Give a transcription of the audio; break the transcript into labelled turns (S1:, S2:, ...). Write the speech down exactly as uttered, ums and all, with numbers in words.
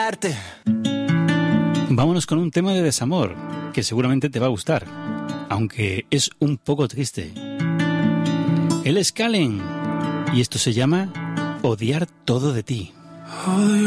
S1: odiarte.
S2: Vámonos con un tema de desamor que seguramente te va a gustar, aunque es un poco triste. Él es Kallen y esto se llama Odiar todo de ti.
S3: Odio